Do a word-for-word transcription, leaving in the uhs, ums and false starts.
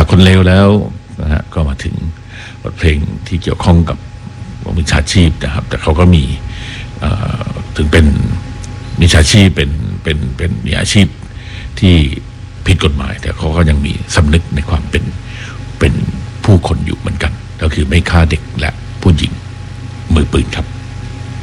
คนเลวแล้วนะฮะก็มาถึงบทเพลงที่เกี่ยวข้องกับมิจฉาชีพนะครับแต่เขาก็มีถึงเป็นมิจฉาชีพเป็นเป็นเป็นมีอาชีพที่ผิดกฎหมายแต่เขาก็ยังมีสำนึกในความเป็นเป็นผู้คนอยู่เหมือนกันก็คือไม่ฆ่าเด็กและผู้หญิงมือปืนครับ